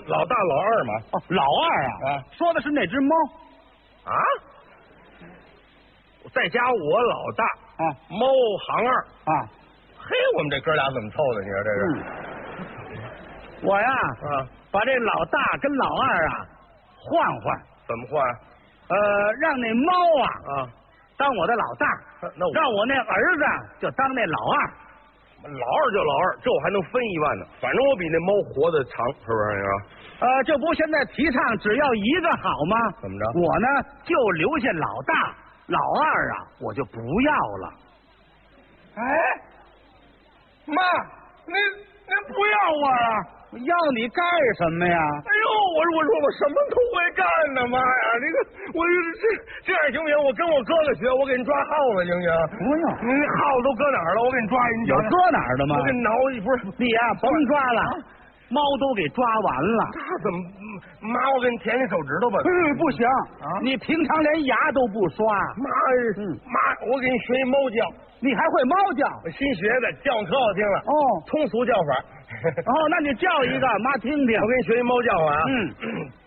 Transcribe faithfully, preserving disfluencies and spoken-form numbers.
老大老二嘛。 哦，老二啊， 啊， 说的是那只猫啊，再加我老大啊， 猫行二啊。 嘿，我们这哥俩怎么凑的？你说这是？ 嗯，我呀， 啊， 把这老大跟老二啊换换， 怎么换？ 呃，让那猫啊啊， 当我的老大， 那我让我那儿子就当那老二。 老二就老二，这我还能分一万呢。反正我比那猫活得长，是不是？你说？ 呃，这不现在提倡只要一个好吗？ 怎么着？ 我呢就留下老大，老二啊我就不要了。 哎，妈，您您不要我了？ 要你干什么呀？ 哎呦，我我说我什么都会干呢，妈呀！这个我这这样行不行？我跟我哥哥学，我给你抓耗子行不行？ 不用， 您耗子都搁哪儿了？我给你抓一。 有搁哪儿的吗？ 我给你挠一不是你呀、甭抓了，猫都给抓完了。 他怎么？妈，我给你舔舔手指头吧。 嗯，不行啊！ 你平常连牙都不刷。 妈， 嗯， 妈，我给你学一猫叫， 你还会猫叫？ 我新学的，叫可好听了。 哦通俗叫法。 哦，那你叫一个，妈听听。 我给你学一猫叫啊。 嗯。